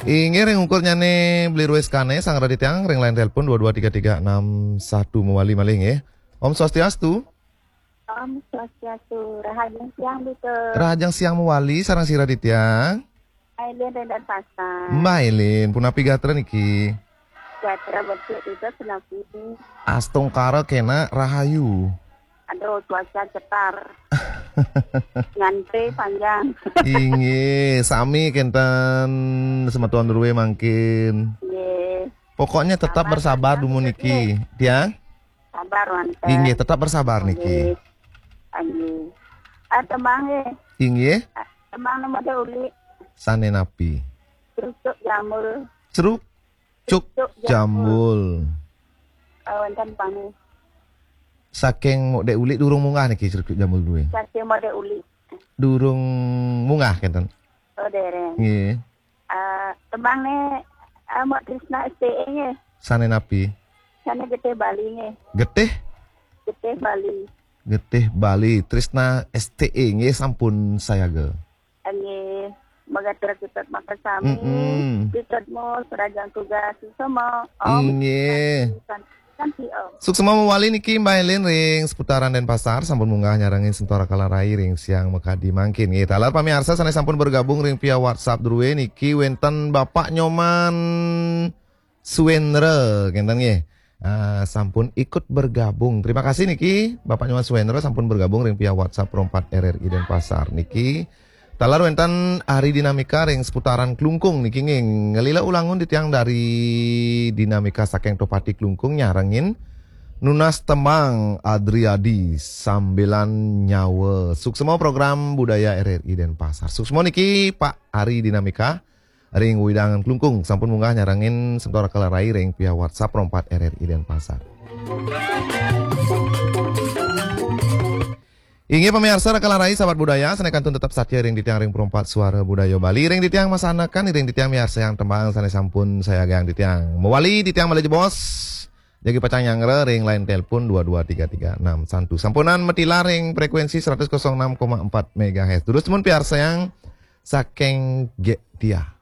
Inge ring ukurnya nih beli ruwes kane sang raditiang ring lain telepon 223361 mewali maling ya. Om Swastiastu. Om Swastiastu. Rahajang siang gitu. Rahajang siang mewali sarang si raditiang. Ailin dan pasar. Mailin punapi gatra niki. Gatra betul itu senapi. Astong kara kena rahayu. Aduh cuaca cetar. Ngantri panjang. Inge sami kenten sematuan durwe mangkin. Ye. Pokoknya tetap bersabar dulu niki. Tiang? Sabar wante. Inge tetap bersabar niki. Anjing. Temang Inge temang nama ada uli. sane napi. Ceruk jamul. Ceruk cuk jambul. Wantan pangi. Saking mau dek uli durung munggah niki ceruk cuk jambul duwe. Saking mau ada uli. Durung munggah kenten. Oh dereng. Nggih. Temang mau Trisna STE Sane napi. Sana gede Bali Getih Gede Bali. Getih Bali Trisna STE nggih sampun saya ge. Ani magatur kita makan sami. Ditutmu serajang tugas sama Om. Nggih. Kan si Om. Suksema mewali niki Mbak Elin ring seputaran Denpasar sampun munggah nyarangin Sentara Kalarai ring siang mekadi mangkin nggih. Talar pamirsa sane sampun bergabung ring via WhatsApp druwe niki wenten Bapak Nyoman Suwendra kenten nggih. Sampun ikut bergabung. Terima kasih niki Bapak Nyoman Suwendra sampun bergabung ring via WhatsApp Rompat RRI Denpasar niki. Talar wenten hari dinamika ring seputaran Klungkung niki nggih. Ngelila ulangun ditiang dari dinamika saking Topati Klungkung nyarangin Nunas Temang Adriadi sambilan nyawa. Suksema program budaya RRI Denpasar. Suksema niki Pak Hari dinamika ring widangan Klungkung sampun munggah nyarangin Sentara Kalarai ring via WhatsApp Rompat RRI Denpasar. Inge pemirsa Kalarai sahabat budaya sanekantun tetap saja ring ditiang ring perompat suara budaya Bali ring ditiang masanakan ring ditiang miarsa yang tembang sane sampun saya gang ditiang mewali ditiang malih bos jadi pacang nyangre ring lain telepon 223361 sampunan metila ring frekuensi 106,4 MHz terus teman piarsa yang saking ge dia